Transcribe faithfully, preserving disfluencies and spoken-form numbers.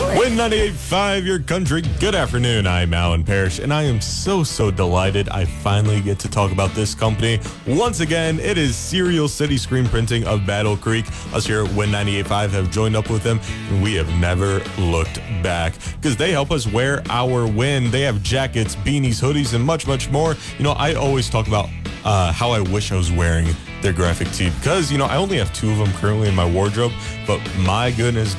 Win ninety-eight point five, your country. Good afternoon. I'm Alan Parrish, and I am so, so delighted I finally get to talk about this company. Once again, it is Serial City Screen Printing of Battle Creek. Us here at Win ninety-eight point five have joined up with them, and we have never looked back because they help us wear our win. They have jackets, beanies, hoodies, and much, much more. You know, I always talk about uh, how I wish I was wearing their graphic tee because, you know, I only have two of them currently in my wardrobe, but my goodness,